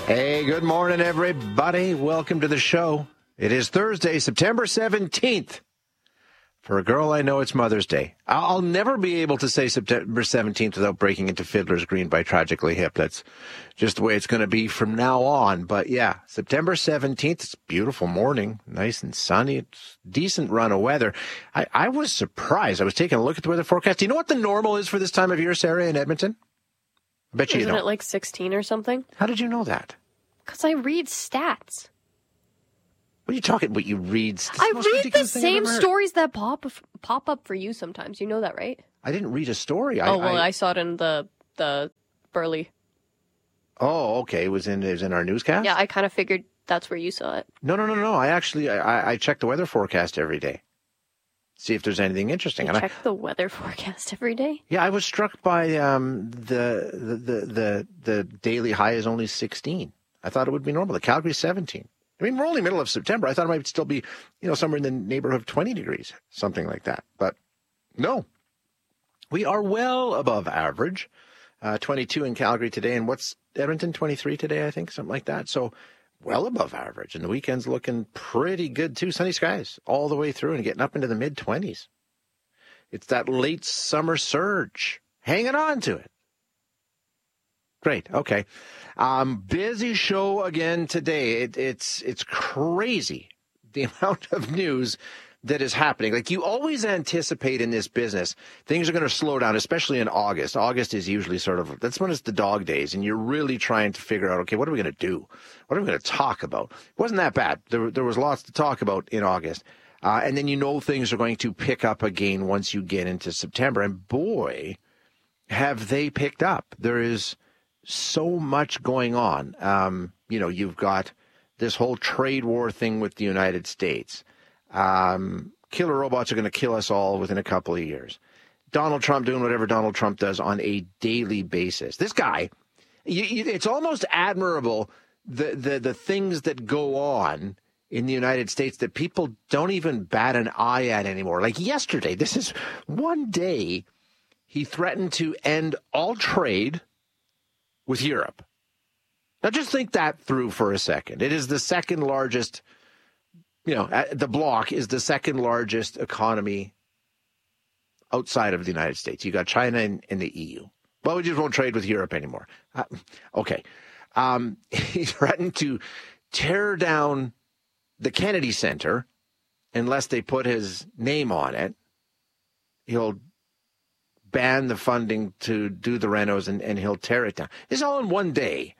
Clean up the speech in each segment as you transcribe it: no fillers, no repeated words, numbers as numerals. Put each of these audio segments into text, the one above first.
Hey, good morning, everybody. Welcome to the show. It is Thursday, September 17th. For a girl I know, it's Mother's Day. I'll never be able to say September 17th without breaking into Fiddler's Green by Tragically Hip. That's just the way it's going to be from now on. But yeah, September 17th, it's a beautiful morning, nice and sunny. It's a decent run of weather. I was surprised. I was taking a look at the weather forecast. Do you know what the normal is for this time of year, Sarah, in Edmonton? I bet you don't. Isn't it like 16 or something? How did you know that? Because I read stats. What are you talking about? You read? I read the same stories that pop up for you sometimes. You know that, right? I didn't read a story. I saw it in the Burley. Oh, okay. It was in our newscast? Yeah, I kind of figured that's where you saw it. No. I check the weather forecast every day. See if there's anything interesting. You check the weather forecast every day? Yeah, I was struck by the daily high is only 16. I thought it would be normal. The Calgary's 17. I mean, we're only middle of September. I thought it might still be, somewhere in the neighborhood of 20 degrees, something like that. But no, we are well above average. 22 in Calgary today. And what's Edmonton? 23 today, I think, something like that. So well above average. And the weekend's looking pretty good, too. Sunny skies all the way through and getting up into the mid-20s. It's that late summer surge. Hanging on to it. Great. Okay. Busy show again today. It's crazy, the amount of news that is happening. Like, you always anticipate in this business, things are going to slow down, especially in August. August is usually that's when it's the dog days, and you're really trying to figure out, okay, what are we going to do? What are we going to talk about? It wasn't that bad. There was lots to talk about in August. And then things are going to pick up again once you get into September. And boy, have they picked up. There is so much going on. You've got this whole trade war thing with the United States. Killer robots are going to kill us all within a couple of years. Donald Trump doing whatever Donald Trump does on a daily basis. This guy, it's almost admirable the things that go on in the United States that people don't even bat an eye at anymore. Like yesterday, this is one day he threatened to end all trade with Europe. Now just think that through for a second. It is the second largest, the bloc is the second largest economy outside of the United States. You got China and the EU. Well, we just won't trade with Europe anymore. Okay. He threatened to tear down the Kennedy Center unless they put his name on it. He'll ban the funding to do the renos and he'll tear it down. This is all in one day.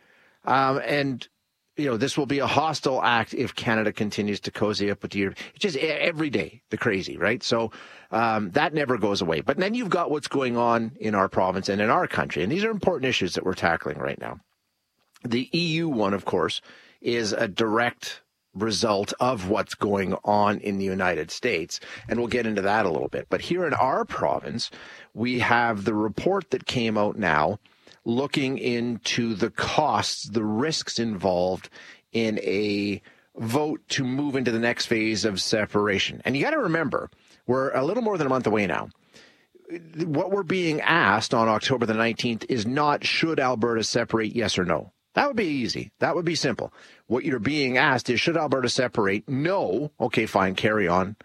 This will be a hostile act if Canada continues to cozy up with Europe. It's just every day, the crazy, right? So that never goes away. But then you've got what's going on in our province and in our country. And these are important issues that we're tackling right now. The EU one, of course, is a direct result of what's going on in the United States. And we'll get into that a little bit. But here in our province, we have the report that came out now looking into the costs, the risks involved in a vote to move into the next phase of separation. And you got to remember, we're a little more than a month away now. What we're being asked on October the 19th is not, should Alberta separate, yes or no? That would be easy. That would be simple. What you're being asked is, should Alberta separate? No. Okay, fine, carry on.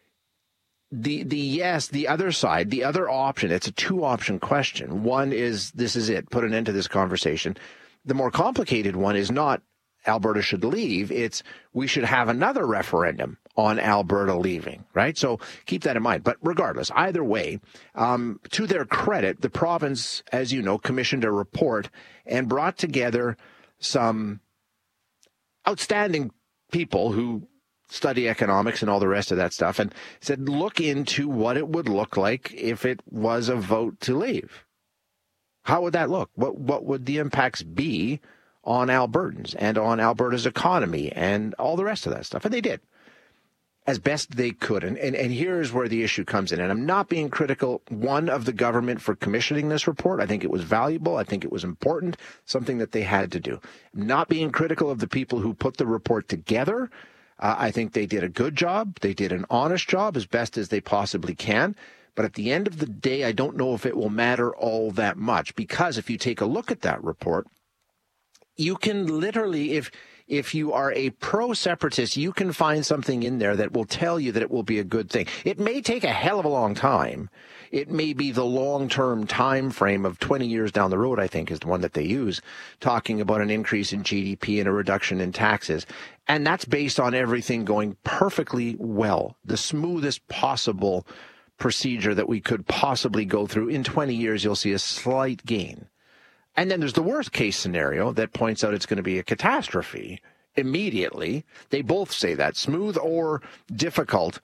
The yes, the other side, the other option, it's a two-option question. One is, this is it, put an end to this conversation. The more complicated one is not Alberta should leave, it's we should have another referendum on Alberta leaving, right? So keep that in mind. But regardless, either way, to their credit, the province, as you know, commissioned a report and brought together some outstanding people who study economics and all the rest of that stuff, and said, look into what it would look like if it was a vote to leave. How would that look? What would the impacts be on Albertans and on Alberta's economy and all the rest of that stuff? And they did as best they could. And here's where the issue comes in. And I'm not being critical, one, of the government for commissioning this report. I think it was valuable. I think it was important, something that they had to do. I'm not being critical of the people who put the report together. I think they did a good job. They did an honest job as best as they possibly can. But at the end of the day, I don't know if it will matter all that much, because if you take a look at that report, you can literally, if you are a pro-separatist, you can find something in there that will tell you that it will be a good thing. It may take a hell of a long time. It may be the long-term time frame of 20 years down the road, I think, is the one that they use, talking about an increase in GDP and a reduction in taxes. And that's based on everything going perfectly well, the smoothest possible procedure that we could possibly go through. In 20 years, you'll see a slight gain. And then there's the worst case scenario that points out it's going to be a catastrophe immediately. They both say that, smooth or difficult,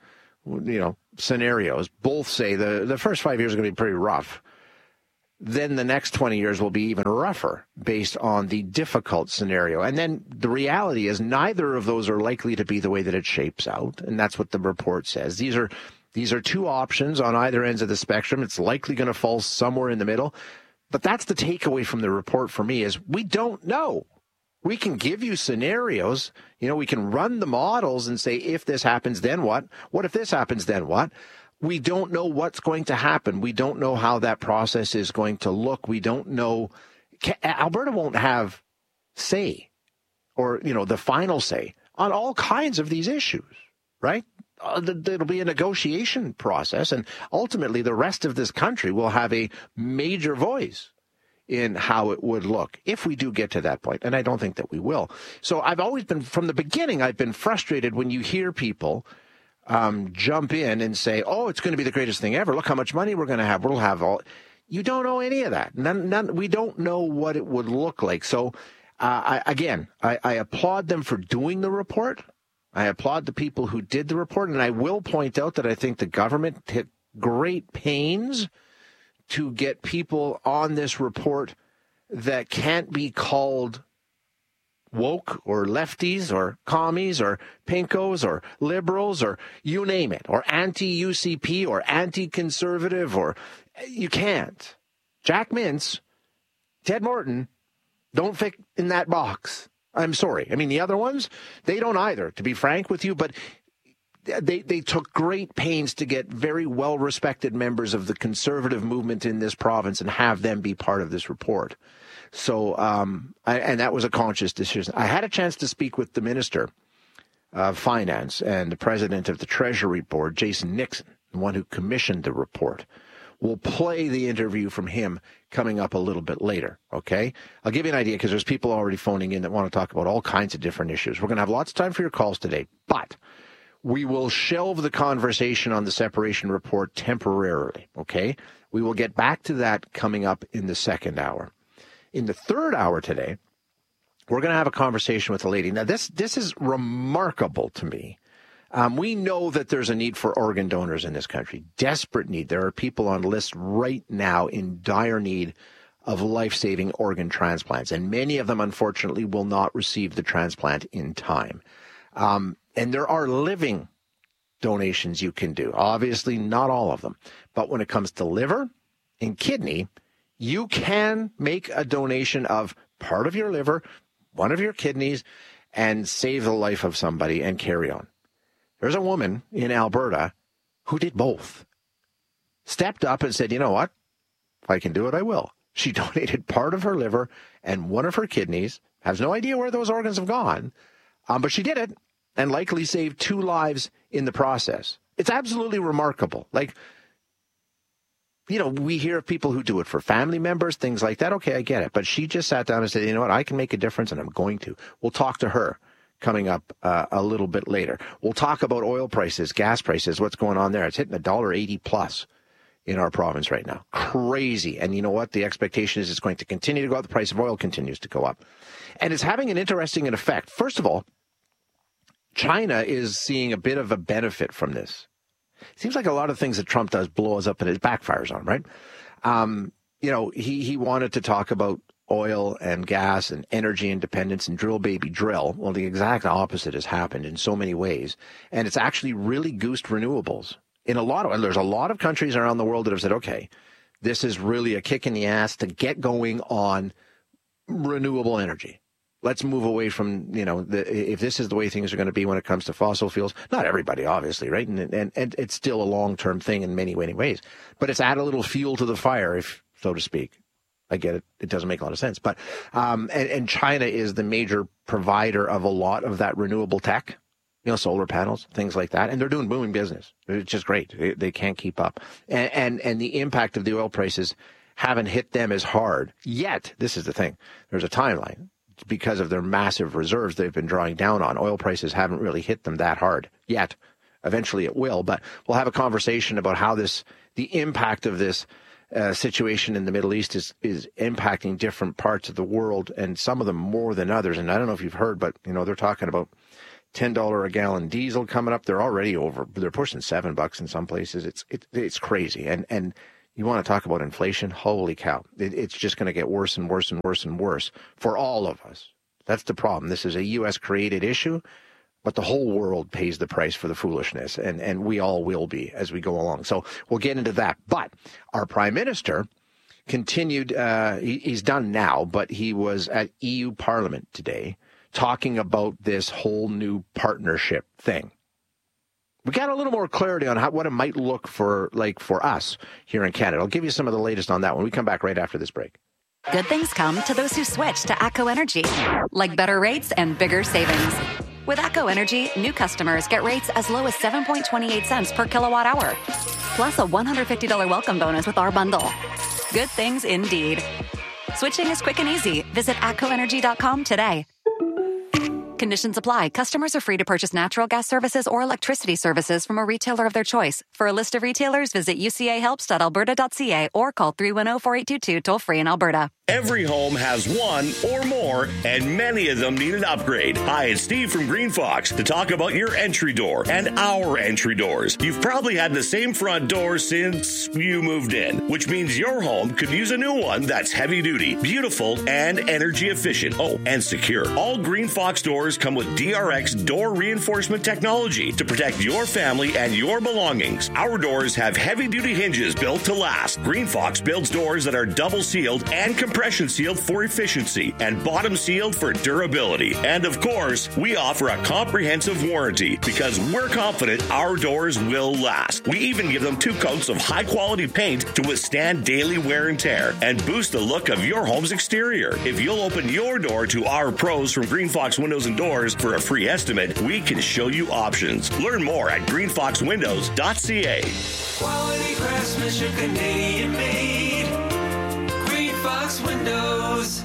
scenarios. Both say the first 5 years are going to be pretty rough. Then the next 20 years will be even rougher based on the difficult scenario. And then the reality is neither of those are likely to be the way that it shapes out. And that's what the report says. These are two options on either ends of the spectrum. It's likely going to fall somewhere in the middle. But that's the takeaway from the report for me is we don't know. We can give you scenarios. We can run the models and say, if this happens, then what? What if this happens, then what? We don't know what's going to happen. We don't know how that process is going to look. We don't know. Alberta won't have say or, the final say on all kinds of these issues, right? It'll be a negotiation process, and ultimately the rest of this country will have a major voice in how it would look if we do get to that point, and I don't think that we will. So I've always been, from the beginning, I've been frustrated when you hear people jump in and say, oh, it's going to be the greatest thing ever. Look how much money we're going to have. We'll have all. You don't know any of that. We don't know what it would look like. So, I applaud them for doing the report. I applaud the people who did the report, and I will point out that I think the government took great pains to get people on this report that can't be called woke or lefties or commies or pinkos or liberals or you name it, or anti-UCP or anti-conservative, or you can't. Jack Mintz, Ted Morton don't fit in that box. I'm sorry. I mean, the other ones, they don't either, to be frank with you, but they took great pains to get very well-respected members of the conservative movement in this province and have them be part of this report. So, and that was a conscious decision. I had a chance to speak with the Minister of Finance and the President of the Treasury Board, Jason Nixon, the one who commissioned the report. We'll play the interview from him coming up a little bit later, okay? I'll give you an idea because there's people already phoning in that want to talk about all kinds of different issues. We're going to have lots of time for your calls today, but we will shelve the conversation on the separation report temporarily, okay? We will get back to that coming up in the second hour. In the third hour today, we're going to have a conversation with a lady. Now, this is remarkable to me. We know that there's a need for organ donors in this country, desperate need. There are people on lists right now in dire need of life-saving organ transplants, and many of them, unfortunately, will not receive the transplant in time. And there are living donations you can do. Obviously, not all of them. But when it comes to liver and kidney, you can make a donation of part of your liver, one of your kidneys, and save the life of somebody and carry on. There's a woman in Alberta who did both. Stepped up and said, you know what? If I can do it, I will. She donated part of her liver and one of her kidneys. Has no idea where those organs have gone, but she did it and likely saved 2 lives in the process. It's absolutely remarkable. Like, we hear of people who do it for family members, things like that. Okay, I get it. But she just sat down and said, you know what? I can make a difference, and I'm going to. We'll talk to her coming up a little bit later. We'll talk about oil prices, gas prices, what's going on there. It's hitting $1.80 plus in our province right now. Crazy. And you know what? The expectation is it's going to continue to go up. The price of oil continues to go up. And it's having an interesting effect. First of all, China is seeing a bit of a benefit from this. It seems like a lot of things that Trump does blows up and it backfires on, right? He wanted to talk about oil and gas and energy independence and drill, baby, drill. Well, the exact opposite has happened in so many ways. And it's actually really goosed renewables. There's a lot of countries around the world that have said, okay, this is really a kick in the ass to get going on renewable energy. Let's move away from, if this is the way things are going to be when it comes to fossil fuels. Not everybody, obviously, right? And it's still a long-term thing in many, many ways. But it's add a little fuel to the fire, so to speak. I get it. It doesn't make a lot of sense. But and China is the major provider of a lot of that renewable tech, solar panels, things like that. And they're doing booming business. It's just great. They can't keep up. And the impact of the oil prices haven't hit them as hard yet. This is the thing. There's a timeline. Because of their massive reserves they've been drawing down on, oil prices haven't really hit them that hard yet. Eventually it will. But we'll have a conversation about how the impact of this situation in the Middle East is impacting different parts of the world, and some of them more than others. And I don't know if you've heard, but they're talking about $10 a gallon diesel coming up. They're already over. They're pushing $7 in some places. It's crazy. And you want to talk about inflation? Holy cow! It's just going to get worse and worse and worse and worse for all of us. That's the problem. This is a U.S. created issue, but the whole world pays the price for the foolishness, and we all will be as we go along. So we'll get into that. But our Prime Minister continued, he's done now, but he was at EU Parliament today talking about this whole new partnership thing. We got a little more clarity on what it might look for us here in Canada. I'll give you some of the latest on that when we come back right after this break. Good things come to those who switch to ATCO Energy, like better rates and bigger savings. With ATCO Energy, new customers get rates as low as 7.28 cents per kilowatt hour, plus a $150 welcome bonus with our bundle. Good things indeed. Switching is quick and easy. Visit atcoenergy.com today. Conditions apply. Customers are free to purchase natural gas services or electricity services from a retailer of their choice. For a list of retailers, visit ucahelps.alberta.ca or call 310-4822 toll-free in Alberta. Every home has one or more, and many of them need an upgrade. Hi, it's Steve from Green Fox to talk about your entry door and our entry doors. You've probably had the same front door since you moved in, which means your home could use a new one that's heavy-duty, beautiful, and energy efficient. Oh, and secure. All Green Fox doors come with DRX door reinforcement technology to protect your family and your belongings. Our doors have heavy-duty hinges built to last. Green Fox builds doors that are double-sealed and compression sealed for efficiency and bottom sealed for durability. And of course, we offer a comprehensive warranty because we're confident our doors will last. We even give them 2 coats of high-quality paint to withstand daily wear and tear and boost the look of your home's exterior. If you'll open your door to our pros from Green Fox Windows and Doors for a free estimate, we can show you options. Learn more at greenfoxwindows.ca. Quality craftsmanship, Canadian made. Green Fox Windows.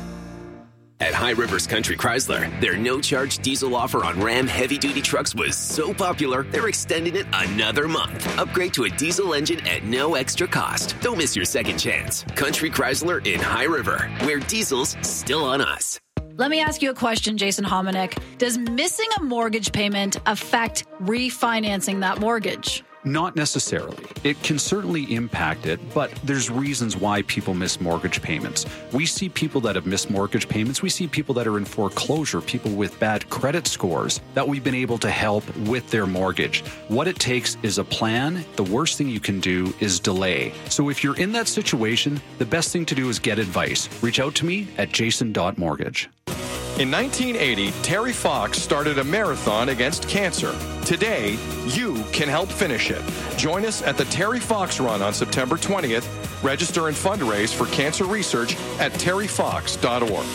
At High Rivers Country Chrysler, their no-charge diesel offer on Ram heavy-duty trucks was so popular, they're extending it another month. Upgrade to a diesel engine at no extra cost. Don't miss your second chance. Country Chrysler in High River, where diesel's still on us. Let me ask you a question, Jason Hominick. Does missing a mortgage payment affect refinancing that mortgage? Not necessarily. It can certainly impact it, but there's reasons why people miss mortgage payments. We see people that have missed mortgage payments. We see people that are in foreclosure, people with bad credit scores that we've been able to help with their mortgage. What it takes is a plan. The worst thing you can do is delay. So if you're in that situation, the best thing to do is get advice. Reach out to me at jason.mortgage. In 1980, Terry Fox started a marathon against cancer. Today, you can help finish it. Join us at the Terry Fox Run on September 20th. Register and fundraise for cancer research at terryfox.org.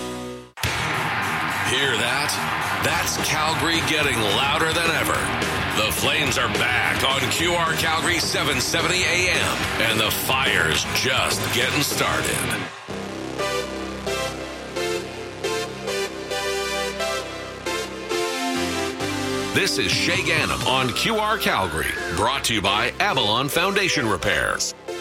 Hear that? That's Calgary getting louder than ever. The Flames are back on QR Calgary 770 AM, and the fire's just getting started. This is Shay Gannam on QR Calgary, brought to you by Avalon Foundation Repairs.